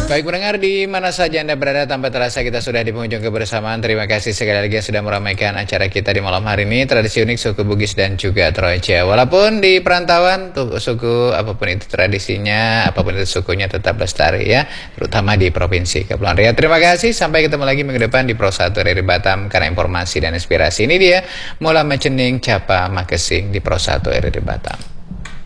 Baik pendengar, di mana saja Anda berada, tanpa terasa kita sudah di penghujung kebersamaan. Terima kasih sekali lagi yang sudah meramaikan acara kita di malam hari ini. Tradisi unik suku Bugis dan juga Troja. Walaupun di perantauan, suku apapun itu tradisinya, apapun itu sukunya tetap lestari ya. Terutama di Provinsi Kepulauan Riau. Terima kasih, sampai ketemu lagi minggu depan di Pro 1 RRI Batam. Karena informasi dan inspirasi ini dia, Mula Mecening Capa Makesing di Pro 1 RRI Batam.